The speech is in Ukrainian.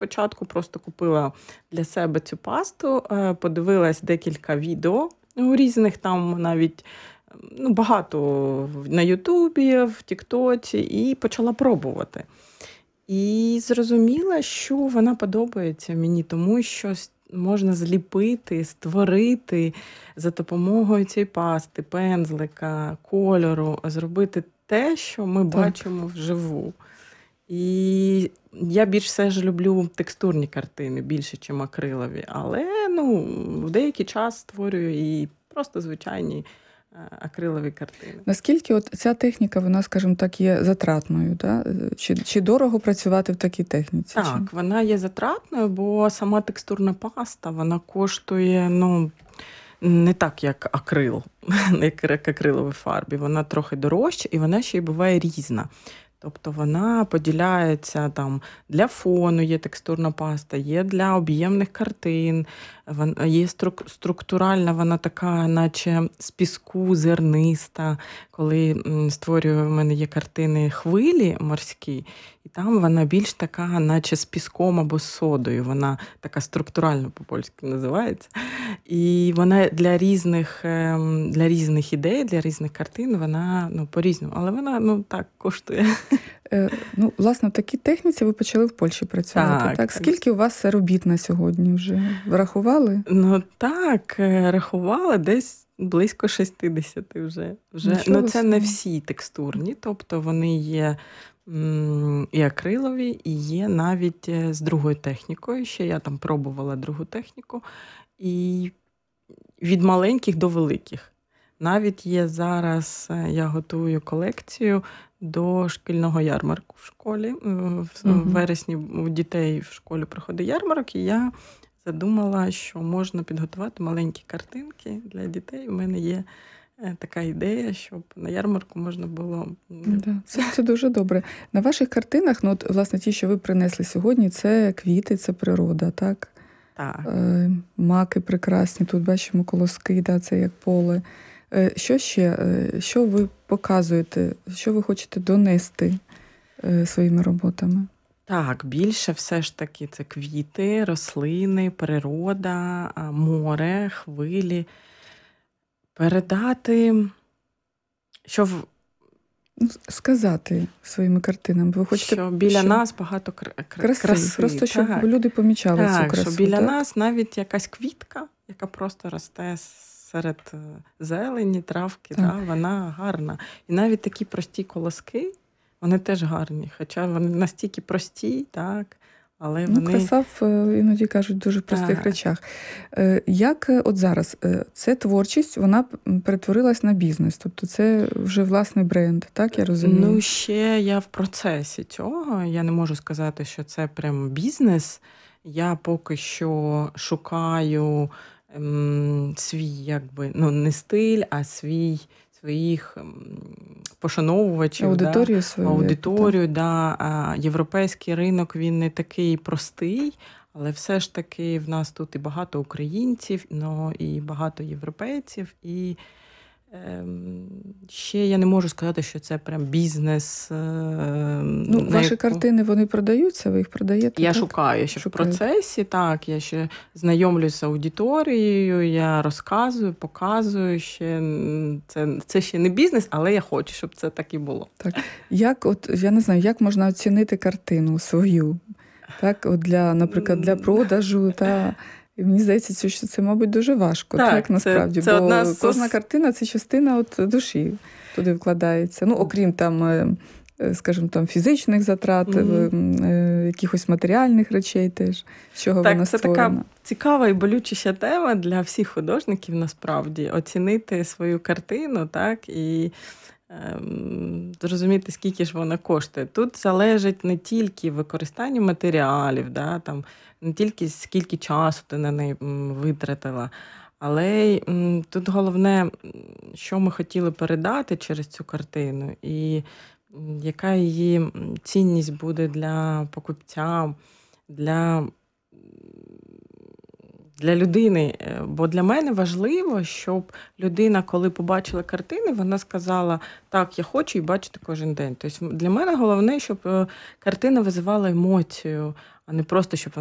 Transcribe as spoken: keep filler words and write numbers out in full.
спочатку просто купила для себе цю пасту, е, подивилась декілька відео у різних там навіть ну, багато на Ютубі, в Тіктоці, і почала пробувати. І зрозуміла, що вона подобається мені, тому що с- можна зліпити, створити за допомогою цієї пасти, пензлика, кольору, зробити те, що ми Так. бачимо вживу. І я більш все ж люблю текстурні картини більше, ніж акрилові. Але ну, в деякий час створюю і просто звичайні е, акрилові картини. Наскільки от ця техніка, вона, скажімо так, є затратною? Да? Чи, чи дорого працювати в такій техніці? Чи? Так, вона є затратною, бо сама текстурна паста, вона коштує, ну, не так, як акрил, як акриловій фарбі. Вона трохи дорожча, і вона ще й буває різна. Тобто вона поділяється там для фону, є текстурна паста, є для об'ємних картин, вон- є струк- структуральна, вона така, наче з піску, зерниста. Коли м, створюю, в мене є картини хвилі морські, і там вона більш така, наче з піском або з содою. Вона така структуральна по-польськи називається. І вона для різних, ем, для різних ідей, для різних картин, вона ну, по-різному. Але вона ну, так коштує. Е, ну, власне, в такій техніці ви почали в Польщі працювати. Так, Так, так. Скільки у вас робіт на сьогодні вже? Врахували? Ну так, е, рахувала десь близько шістдесят вже. вже. Нічого Ну, це не собі. всі текстурні, тобто вони є м, і акрилові, і є навіть е, з другою технікою. Ще я там пробувала другу техніку. І від маленьких до великих. Навіть є зараз, е, я готую колекцію до шкільного ярмарку в школі. Е, В в Мгм. вересні у дітей в школі проходить ярмарок, і я задумала, що можна підготувати маленькі картинки для дітей. У мене є е, така ідея, щоб на ярмарку можна було. м, Да, це, це дуже добре. На ваших картинах, ну, от, власне, ті, що ви принесли сьогодні, це квіти, це природа, так? Так. Е, маки прекрасні, тут бачимо колоски, да, це як поле. Е, що ще? Е, що ви показуєте, що ви хочете донести е, своїми роботами? Так, більше все ж таки це квіти, рослини, природа, а, море, хвилі. Передати, що, в, Ну, сказати своїми картинами. Ви хочете, що біля щоб нас багато кр- кр- краси, краси. просто щоб Так, люди помічали цю так, красу, що біля так? нас навіть якась квітка, яка просто росте серед е, зелені, травки, Так. да, вона гарна. І навіть такі прості колоски, вони теж гарні. Хоча вони настільки прості, так, але Ну, вони. краса в, е, іноді кажуть, дуже простих Так. речах. Е, Як е, от зараз е, ця творчість, вона м, перетворилась на бізнес, тобто це вже власний бренд, так я розумію? Ну, ще я в процесі цього. Я не можу сказати, що це прям бізнес. Я поки що шукаю ем, свій, якби, ну, не стиль, а свій, своїх ем, пошановувачів. Аудиторію Да, свою. якби, так? аудиторію. Да. А європейський ринок, він не такий простий, але все ж таки в нас тут і багато українців, ну, і багато європейців. І Ем, ще я не можу сказати, що це прям бізнес. ем, Ну, на ваші яку- картини, вони продаються, ви їх продаєте? Я так? шукаю ще в Шукаєте. процесі, так, я ще знайомлюся з аудиторією, я розказую, показую. Ще м, це, це ще не бізнес, але я хочу, щоб це так і було. Так. Як, от, я не знаю, як можна оцінити картину свою? Так, от для, наприклад, для продажу, та... І мені здається, що це, мабуть, дуже важко, Так, так, це- насправді, це бо одна з- кожна картина – це частина от душі туди вкладається. Ну, окрім там, е, е, скажімо, там, фізичних затрат, Мгм. е, якихось матеріальних речей теж, з чого Так, вона це створена. така цікава і болючіша тема для всіх художників, насправді, оцінити свою картину, так, і ем, зрозуміти, скільки ж вона коштує. Тут залежить не тільки використання матеріалів, да, там, не тільки скільки часу ти на неї м, витратила, але й м, тут головне, м, що ми хотіли передати через цю картину, і м, яка її м, цінність буде для покупця, для, для людини. Е, Бо для мене важливо, щоб людина, коли побачила картини, вона сказала: так, я хочу її бачити кожен день. Тобто для мене головне, щоб е, картина визивала емоцію, а не просто щоб